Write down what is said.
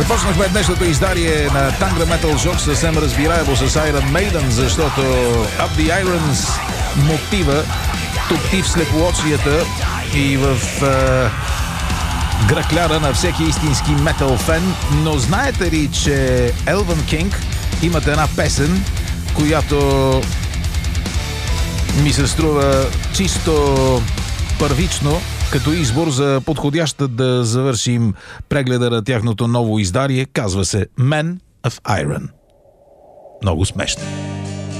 Започнахме днешното издание на Tangra Metal Shock съвсем разбираемо с Iron Maiden, защото Up the Irons мотива топти в слепоочията и в гръкляра на всеки истински метал фен. Но знаете ли, че Elven King имат една песен, която ми се струва чисто първично като избор за подходяща да завършим прегледа на тяхното ново издание. Казва се Men of Iron. Много смешно.